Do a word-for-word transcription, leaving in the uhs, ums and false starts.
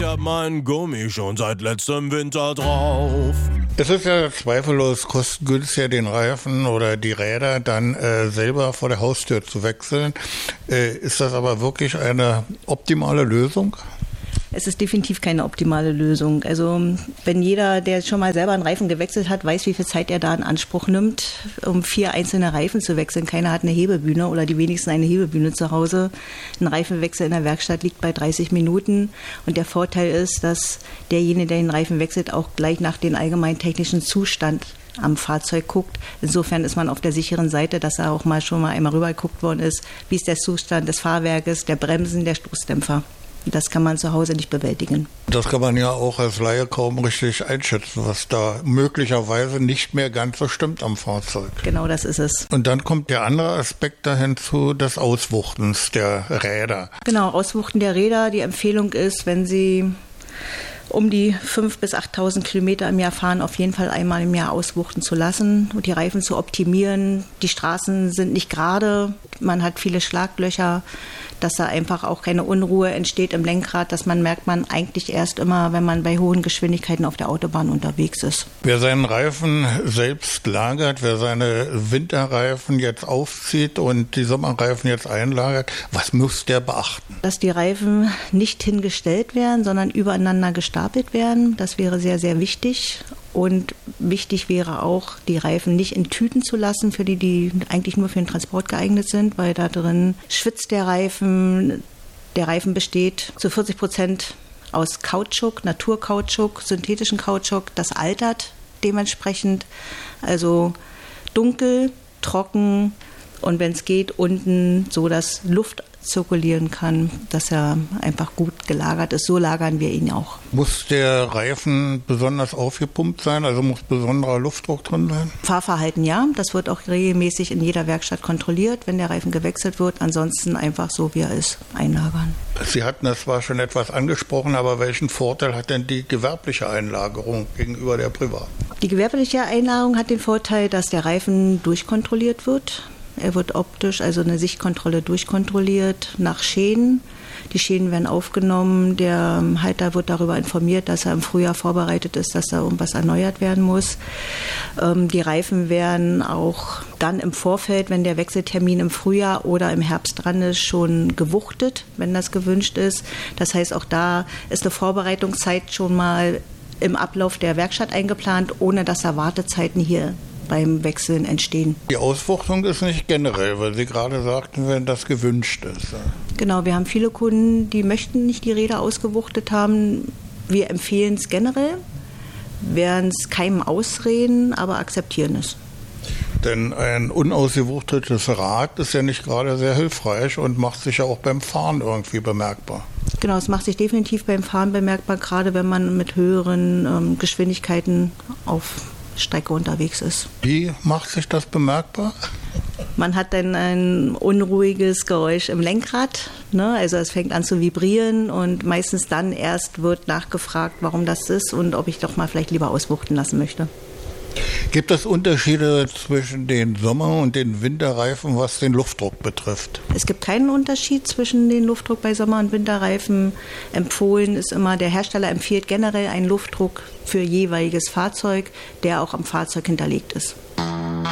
hab mein Gummi schon seit letztem Winter drauf. Es ist ja zweifellos kostengünstiger, den Reifen oder die Räder dann äh, selber vor der Haustür zu wechseln. Äh, ist das aber wirklich eine optimale Lösung? Es ist definitiv keine optimale Lösung. Also wenn jeder, der schon mal selber einen Reifen gewechselt hat, weiß, wie viel Zeit er da in Anspruch nimmt, um vier einzelne Reifen zu wechseln. Keiner hat eine Hebebühne oder die wenigsten eine Hebebühne zu Hause. Ein Reifenwechsel in der Werkstatt liegt bei dreißig Minuten. Und der Vorteil ist, dass derjenige, der den Reifen wechselt, auch gleich nach dem allgemeinen technischen Zustand am Fahrzeug guckt. Insofern ist man auf der sicheren Seite, dass da auch mal schon mal einmal rüber geguckt worden ist, wie ist der Zustand des Fahrwerkes, der Bremsen, der Stoßdämpfer. Das kann man zu Hause nicht bewältigen. Das kann man ja auch als Laie kaum richtig einschätzen, was da möglicherweise nicht mehr ganz so stimmt am Fahrzeug. Genau, das ist es. Und dann kommt der andere Aspekt da hinzu, des Auswuchtens der Räder. Genau, Auswuchten der Räder. Die Empfehlung ist, wenn Sie um die fünftausend bis achttausend Kilometer im Jahr fahren, auf jeden Fall einmal im Jahr auswuchten zu lassen und die Reifen zu optimieren. Die Straßen sind nicht gerade, man hat viele Schlaglöcher, dass da einfach auch keine Unruhe entsteht im Lenkrad. Das man merkt man eigentlich erst immer, wenn man bei hohen Geschwindigkeiten auf der Autobahn unterwegs ist. Wer seinen Reifen selbst lagert, wer seine Winterreifen jetzt aufzieht und die Sommerreifen jetzt einlagert, was muss der beachten? Dass die Reifen nicht hingestellt werden, sondern übereinander gestapelt werden. Das wäre sehr, sehr wichtig. Und wichtig wäre auch, die Reifen nicht in Tüten zu lassen, für die, die eigentlich nur für den Transport geeignet sind, weil da drin schwitzt der Reifen. Der Reifen besteht zu vierzig Prozent aus Kautschuk, Naturkautschuk, synthetischen Kautschuk. Das altert dementsprechend. Also dunkel, trocken und wenn es geht, unten so, dass Luft zirkulieren kann, dass er einfach gut gelagert ist. So lagern wir ihn auch. Muss der Reifen besonders aufgepumpt sein? Also muss besonderer Luftdruck drin sein? Fahrverhalten ja. Das wird auch regelmäßig in jeder Werkstatt kontrolliert, wenn der Reifen gewechselt wird. Ansonsten einfach so, wie er ist, einlagern. Sie hatten das zwar schon etwas angesprochen, aber welchen Vorteil hat denn die gewerbliche Einlagerung gegenüber der privaten? Die gewerbliche Einlagerung hat den Vorteil, dass der Reifen durchkontrolliert wird. Er wird optisch, also eine Sichtkontrolle durchkontrolliert nach Schäden. Die Schäden werden aufgenommen. Der Halter wird darüber informiert, dass er im Frühjahr vorbereitet ist, dass da irgendwas erneuert werden muss. Die Reifen werden auch dann im Vorfeld, wenn der Wechseltermin im Frühjahr oder im Herbst dran ist, schon gewuchtet, wenn das gewünscht ist. Das heißt, auch da ist eine Vorbereitungszeit schon mal im Ablauf der Werkstatt eingeplant, ohne dass da Wartezeiten hier beim Wechseln entstehen. Die Auswuchtung ist nicht generell, weil Sie gerade sagten, wenn das gewünscht ist. Genau, wir haben viele Kunden, die möchten nicht die Räder ausgewuchtet haben. Wir empfehlen es generell, werden es keinem ausreden, aber akzeptieren es. Denn ein unausgewuchtetes Rad ist ja nicht gerade sehr hilfreich und macht sich ja auch beim Fahren irgendwie bemerkbar. Genau, es macht sich definitiv beim Fahren bemerkbar, gerade wenn man mit höheren ähm, Geschwindigkeiten auf Strecke unterwegs ist. Wie macht sich das bemerkbar? Man hat dann ein unruhiges Geräusch im Lenkrad, ne? Also es fängt an zu vibrieren und meistens dann erst wird nachgefragt, warum das ist und ob ich doch mal vielleicht lieber auswuchten lassen möchte. Gibt es Unterschiede zwischen den Sommer- und den Winterreifen, was den Luftdruck betrifft? Es gibt keinen Unterschied zwischen den Luftdruck bei Sommer- und Winterreifen. Empfohlen ist immer, der Hersteller empfiehlt generell einen Luftdruck für jeweiliges Fahrzeug, der auch am Fahrzeug hinterlegt ist.